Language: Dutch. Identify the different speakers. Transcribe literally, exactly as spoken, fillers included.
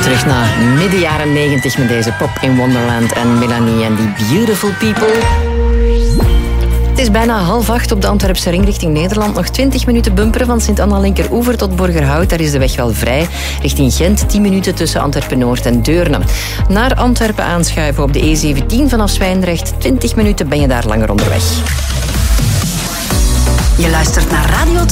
Speaker 1: terug naar midden jaren negentig met deze Pop in Wonderland en Melanie en die Beautiful People. Het is bijna half acht op de Antwerpse ring richting Nederland. Nog twintig minuten bumperen van Sint-Anna-Linkeroever tot Borgerhout. Daar is de weg wel vrij. Richting Gent tien minuten tussen Antwerpen-Noord en Deurne. Naar Antwerpen aanschuiven op de E zeventien vanaf Zwijndrecht. twintig minuten ben je daar langer onderweg.
Speaker 2: Je luistert naar Radio